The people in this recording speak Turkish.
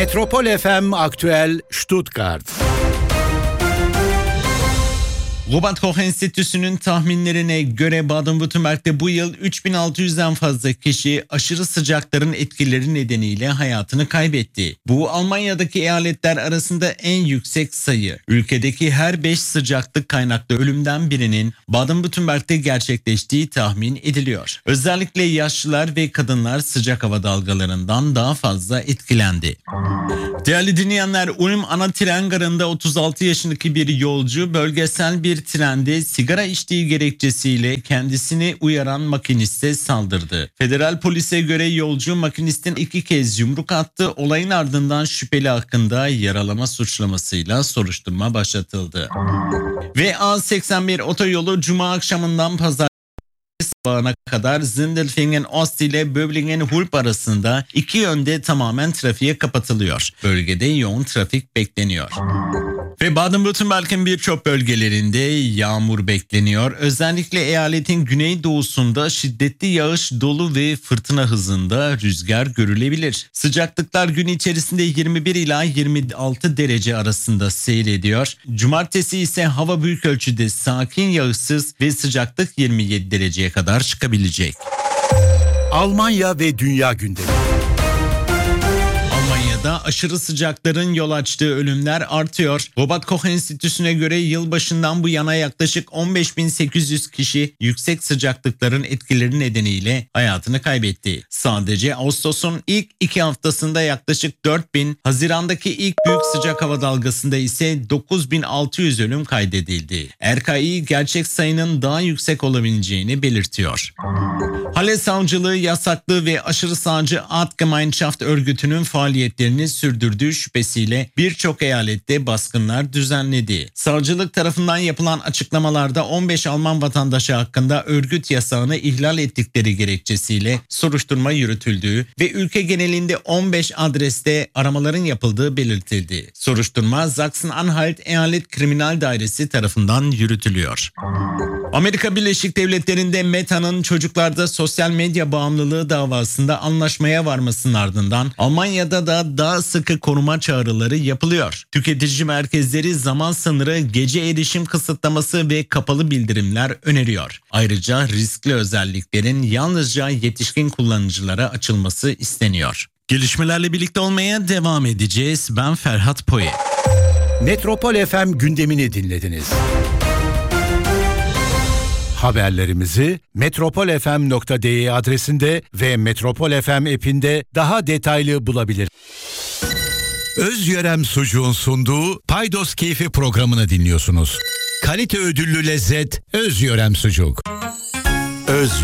Metropol FM Aktüel Stuttgart. Robert Koch Enstitüsü'nün tahminlerine göre Baden-Württemberg'de bu yıl 3600'den fazla kişi aşırı sıcakların etkileri nedeniyle hayatını kaybetti. Bu Almanya'daki eyaletler arasında en yüksek sayı. Ülkedeki her 5 sıcaklık kaynaklı ölümden birinin Baden-Württemberg'de gerçekleştiği tahmin ediliyor. Özellikle yaşlılar ve kadınlar sıcak hava dalgalarından daha fazla etkilendi. Değerli dinleyenler, Ulm ana tren garında 36 yaşındaki bir yolcu bölgesel bir trende sigara içtiği gerekçesiyle kendisini uyaran makiniste saldırdı. Federal polise göre yolcu makinistin 2 kez yumruk attı. Olayın ardından şüpheli hakkında yaralama suçlamasıyla soruşturma başlatıldı. Ve A81 otoyolu Cuma akşamından Pazar sabahına kadar Sindelfingen Ost ile Böblingen-Hulp arasında 2 yönde tamamen trafiğe kapatılıyor. Bölgede yoğun trafik bekleniyor. Ve Baden-Württemberg'in birçok bölgelerinde yağmur bekleniyor. Özellikle eyaletin güneydoğusunda şiddetli yağış, dolu ve fırtına hızında rüzgar görülebilir. Sıcaklıklar gün içerisinde 21 ila 26 derece arasında seyrediyor. Cumartesi ise hava büyük ölçüde sakin, yağışsız ve sıcaklık 27 dereceye kadar çıkabilecek. Almanya ve dünya gündemi. Almanya'da aşırı sıcakların yol açtığı ölümler artıyor. Robert Koch Enstitüsü'ne göre yılbaşından bu yana yaklaşık 15.800 kişi yüksek sıcaklıkların etkileri nedeniyle hayatını kaybetti. Sadece Ağustos'un ilk 2 haftasında yaklaşık 4.000, Haziran'daki ilk büyük sıcak hava dalgasında ise 9.600 ölüm kaydedildi. RKI gerçek sayının daha yüksek olabileceğini belirtiyor. Halle Savcılığı yasaklı ve aşırı sağcı Artgemeinschaft örgütünün faaliyetlerini sürdürdüğü şüphesiyle birçok eyalette baskınlar düzenledi. Savcılık tarafından yapılan açıklamalarda 15 Alman vatandaşı hakkında örgüt yasağını ihlal ettikleri gerekçesiyle soruşturma yürütüldüğü ve ülke genelinde 15 adreste aramaların yapıldığı belirtildi. Soruşturma Sachsen-Anhalt Eyalet Kriminal Dairesi tarafından yürütülüyor. Amerika Birleşik Devletleri'nde Meta'nın çocuklarda sosyal medya bağımlılığı davasında anlaşmaya varmasının ardından Almanya'da da daha sıkı koruma çağrıları yapılıyor. Tüketici merkezleri zaman sınırı, gece erişim kısıtlaması ve kapalı bildirimler öneriyor. Ayrıca riskli özelliklerin yalnızca yetişkin kullanıcılara açılması isteniyor. Gelişmelerle birlikte olmaya devam edeceğiz. Ben Ferhat Poye. Metropol FM gündemini dinlediniz. Haberlerimizi metropolfm.de adresinde ve Metropol FM app'inde daha detaylı bulabilir. Özyörem Sucuğun sunduğu Paydos Keyfi programını dinliyorsunuz. Kalite ödüllü lezzet Özyörem Sucuk.